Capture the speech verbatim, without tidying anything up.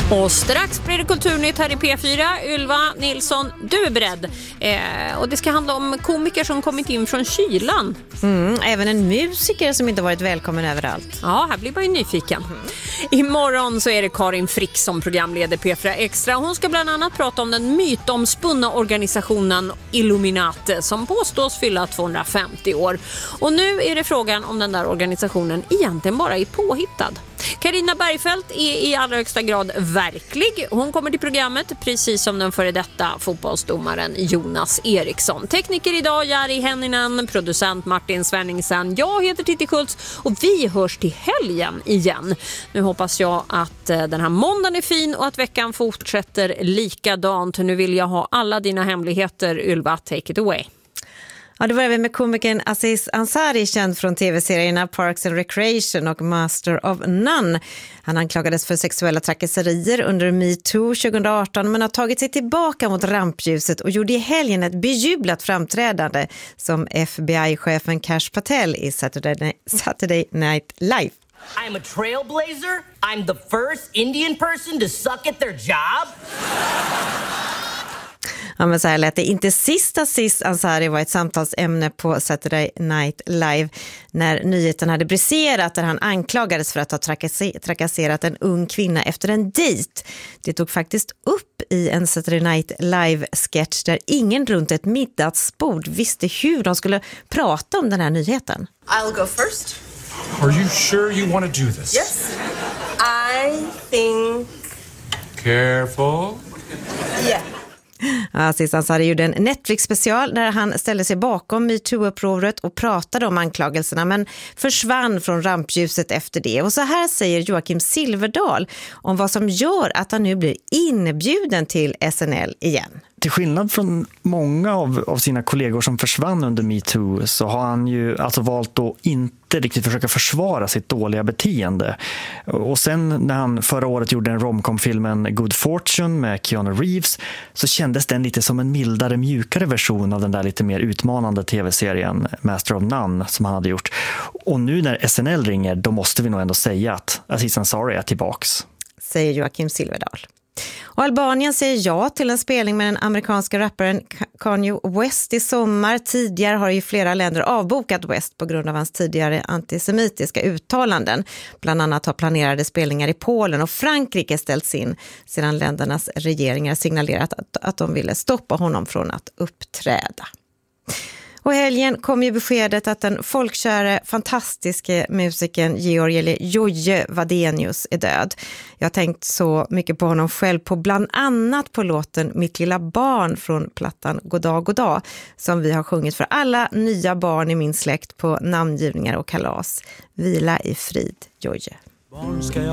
Och strax blir det kulturnytt här i P fyra. Ylva Nilsson, du är beredd. Eh, och det ska handla om komiker som kommit in från kylan. Mm, även en musiker som inte varit välkommen överallt. Ja, här blir man ju nyfiken. Mm. Imorgon så är det Karin Frick som programleder P fyra Extra. Hon ska bland annat prata om den mytomspunna organisationen Illuminati som påstås fylla tvåhundrafemtio år. Och nu är det frågan om den där organisationen egentligen bara är påhittad. Carina Bergfeldt är i allra högsta grad verklig. Hon kommer till programmet precis som den före detta fotbollsdomaren Jonas Eriksson. Tekniker idag Jari Henninen, producent Martin Svenningsen. Jag heter Titti Schultz och vi hörs till helgen igen. Nu hoppas jag att den här måndagen är fin och att veckan fortsätter likadant. Nu vill jag ha alla dina hemligheter, Ylva. Take it away. Ja, det var även med komikern Aziz Ansari, känd från tv-serierna Parks and Recreation och Master of None. Han anklagades för sexuella trakasserier under MeToo tjugo arton men har tagit sig tillbaka mot rampljuset och gjorde i helgen ett bejublat framträdande som F B I-chefen Kash Patel i Saturday, Saturday Night Live. I'm a trailblazer. I'm the first Indian person to suck at their job. Ja, men så här lät det. Inte sista sist Ansari var ett samtalsämne på Saturday Night Live när nyheten hade briserat där han anklagades för att ha trakasserat en ung kvinna efter en dejt. Det tog faktiskt upp i en Saturday Night Live-sketch där ingen runt ett middagsbord visste hur de skulle prata om den här nyheten. I'll go first. Are you sure you want to do this? Yes. I think... Careful. Yeah. Aziz Ansari gjorde en Netflix-special där han ställde sig bakom MeToo-upproret och pratade om anklagelserna men försvann från rampljuset efter det. Och så här säger Joakim Silverdal om vad som gör att han nu blir inbjuden till S N L igen. Till skillnad från många av, av sina kollegor som försvann under MeToo så har han ju alltså valt att inte riktigt försöka försvara sitt dåliga beteende. Och sen när han förra året gjorde en romcom-filmen Good Fortune med Keanu Reeves så kändes den lite som en mildare, mjukare version av den där lite mer utmanande tv-serien Master of None som han hade gjort. Och nu när S N L ringer då måste vi nog ändå säga att Aziz Ansari är tillbaks. Säger Joakim Silverdal. Och Albanien säger ja till en spelning med den amerikanska rapparen Kanye West i sommar. Tidigare har ju flera länder avbokat West på grund av hans tidigare antisemitiska uttalanden. Bland annat har planerade spelningar i Polen och Frankrike ställts in sedan ländernas regeringar signalerat att, att de ville stoppa honom från att uppträda. Och helgen kom ju beskedet att den folkkära, fantastiska musikern Georg eller Jojje Wadenius är död. Jag har tänkt så mycket på honom själv på bland annat på låten Mitt lilla barn från plattan Goddag, goddag som vi har sjungit för alla nya barn i min släkt på namngivningar och kalas. Vila i frid, Jojje.